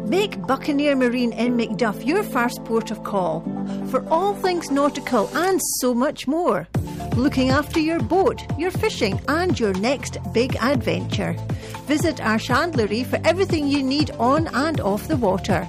Make Buccaneer Marine in Macduff your first port of call for all things nautical and so much more. Looking after your boat, your fishing and your next big adventure. Visit our chandlery for everything you need on and off the water.